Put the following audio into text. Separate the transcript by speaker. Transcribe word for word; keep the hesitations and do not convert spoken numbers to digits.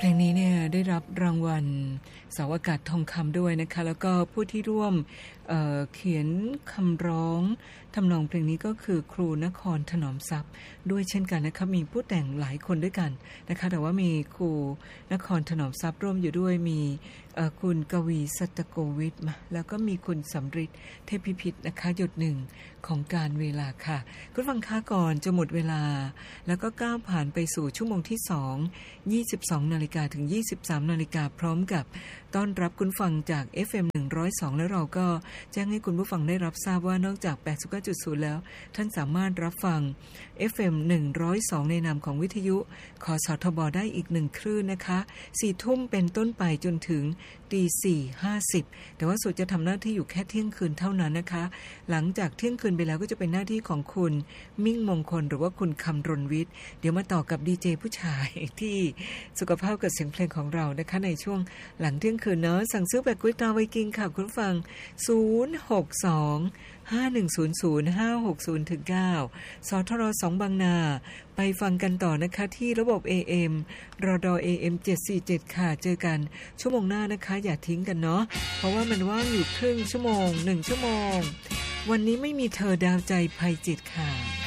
Speaker 1: ลงนี้เนี่ยได้รับรางวัลเสาอากาศทองคำด้วยนะคะแล้วก็ผู้ที่ร่วม เอ่อ เขียนคำร้องทำนองเพลงนี้ก็คือครูนครถนอมทรัพย์ด้วยเช่นกันนะคะมีผู้แต่งหลายคนด้วยกันนะคะแต่ว่ามีครูนครถนอมทรัพย์ร่วมอยู่ด้วยมีคุณกวีสัตโกวิทย์มาแล้วก็มีคุณสำริดเทพพิพิธนะคะหยดหนึ่งของการเวลาค่ะคุณฟังค้าก่อนจะหมดเวลาแล้วก็ก้าวผ่านไปสู่ชั่วโมงที่สอง ยี่สิบสองนาฬิกาถึงยี่สิบสามนาฬิกาพร้อมกับต้อนรับคุณฟังจาก เอฟ เอ็ม หนึ่งร้อยสองแล้วเราก็แจ้งให้คุณผู้ฟังได้รับทราบว่านอกจาก แปดสิบเก้าจุดศูนย์ แล้วท่านสามารถรับฟัง เอฟ เอ็ม หนึ่งร้อยสองในนามของวิทยุคสทบได้อีกหนึ่งคลื่นนะคะ สี่ทุ่มเป็นต้นไปจนถึงตีสี่ห้าสิบแต่ว่าสุดจะทำหน้าที่อยู่แค่เที่ยงคืนเท่านั้นนะคะหลังจากเที่ยงคืนไปแล้วก็จะเป็นหน้าที่ของคุณมิ่งมงคลหรือว่าคุณคำรณวิทย์เดี๋ยวมาต่อกับดีเจผู้ชายที่สุขภาพกับเสียงเพลงของเรานะคะในช่วงหลังเที่ยงคืนเนาะสั่งซื้อแบบกุ้ยตาไวกิ้งค่ะคุณฟังศูนย์ หก สอง ห้า หนึ่ง ศูนย์ ศูนย์ ห้า หก ศูนย์ เก้า สทรสองบางนาไปฟังกันต่อนะคะที่ระบบ เอ เอ็ม รด เอ เอ็ม เจ็ดสี่เจ็ดค่ะเจอกันชั่วโมงหน้านะคะอย่าทิ้งกันเนาะเพราะว่ามันว่างอยู่ครึ่งชั่วโมงหนึ่งชั่วโมงวันนี้ไม่มีเธอดาวใจภัยจิตค่ะ